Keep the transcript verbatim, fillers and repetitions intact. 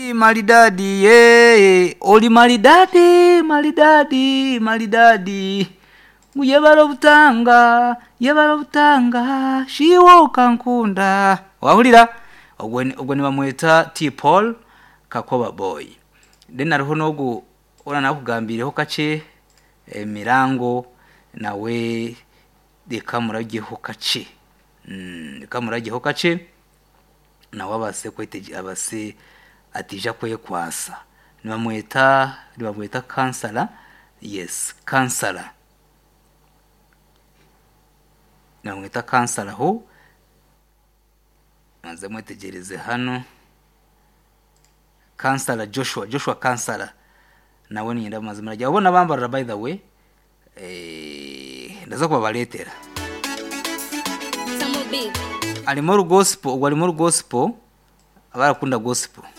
Maridadi ye oli maridadi maridadi maridadi Muyebalo butanga yebalo butanga shiwo kankunda wahulira ogwe ogwe ni bamweta T Paul Kakoba boy then ariho nogu ona nakugambireho kace e, mirango nawe de kamura giho kace mm kamura giho kace nawe abase kweteje abase atija kwe kwasa nibamweta nibamweta kansala yes kansala nibamweta kansala ho maze mwetegereze hano kansala Joshua Joshua kansala nawe ni ndamaze murajya ubona bambara by the way eh ndaza kubabaletera ali more gospel wali more gospel abarakunda gospel